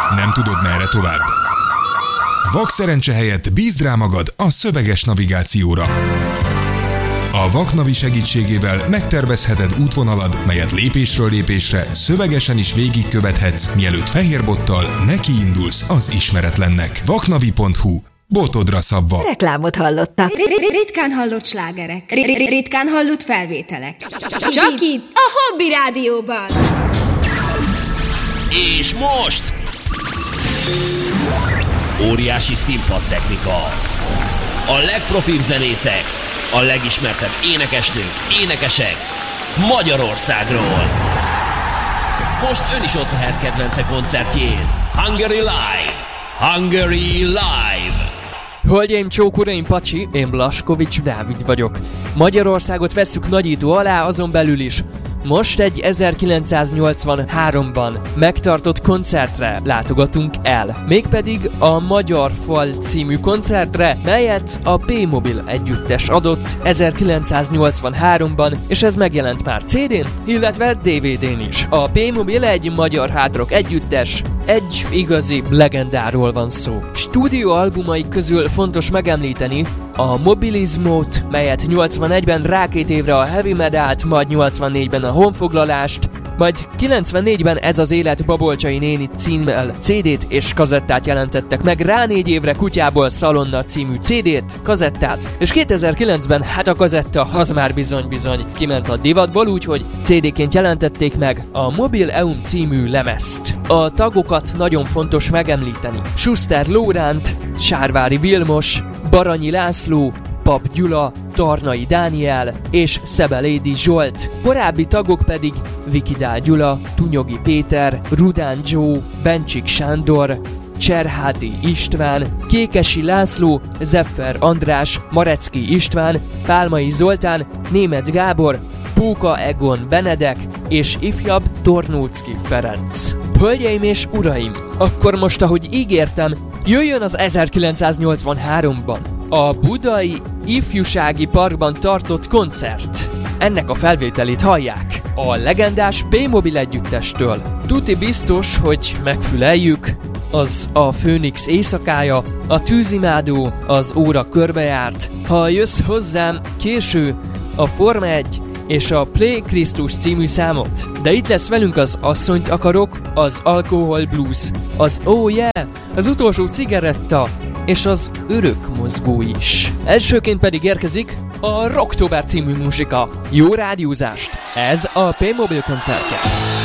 Nem tudod, merre tovább? Vakszerencse helyett bízd rá magad a szöveges navigációra. A Vaknavi segítségével megtervezheted útvonalad, melyet lépésről lépésre szövegesen is végigkövethetsz, mielőtt fehérbottal nekiindulsz az ismeretlennek. Vaknavi.hu. Botodra szabva. Reklámot hallottak. Ritkán hallott slágerek. Ritkán hallott felvételek. Csak itt, a Hobby Rádióban. És most... óriási színpadtechnika. A legprofibb zenészek, a legismertebb énekesnők, énekesek Magyarországról. Most ön is ott lehet kedvence koncertjén. Hungary Live! Hungary Live! Hölgyeim, csók, uraim, pacsi, én Blaskovics Dávid vagyok. Magyarországot vesszük nagyító alá, azon belül is. Most egy 1983-ban megtartott koncertre látogatunk el. Mégpedig a Magyar Fal című koncertre, melyet a P-Mobil együttes adott 1983-ban, és ez megjelent már CD-n, illetve DVD-n is. A P-Mobil egy magyar hard rock együttes, egy igazi legendáról van szó. Stúdióalbumai közül fontos megemlíteni a Mobilizmót, melyet 81-ben rá 2 évre a Heavy Metalt, majd 84-ben a Honfoglalást, majd 94-ben Ez az élet Babolcsai néni címmel CD-t és kazettát jelentettek meg, rá 4 évre Kutyából Szalonna című CD-t, kazettát, és 2009-ben hát a kazetta az már bizony kiment a divatból, úgyhogy CD-ként jelentették meg a Mobil Eum című lemezt. A tagokat nagyon fontos megemlíteni. Schuster Lóránt, Sárvári Vilmos, Baranyi László, Pap Gyula, Tarnai Dániel és Szebelédi Zsolt. Korábbi tagok pedig Vikidál Gyula, Tunyogi Péter, Rudán Joe, Bencsik Sándor, Cserháti István, Kékesi László, Zeffer András, Marecki István, Pálmai Zoltán, Németh Gábor, Póka Egon Benedek és ifjabb Tornóczky Ferenc. Hölgyeim és uraim, akkor most, ahogy ígértem, jöjjön az 1983-ban a Budai Ifjúsági Parkban tartott koncert. Ennek a felvételét hallják a legendás P-Mobil együttestől. Tuti biztos, hogy megfüleljük, az a Főnix éjszakája, a Tűzimádó, az Óra körbejárt. Ha jössz hozzám, késő, a Forma 1 és a Play Krisztus című számot. De itt lesz velünk az Asszonyt akarok, az Alkohol Blues, az Oh Yeah, az Utolsó cigaretta és az Örök mozgó is. Elsőként pedig érkezik a Rocktober című muzsika. Jó rádiózást! Ez a P-Mobil koncertje.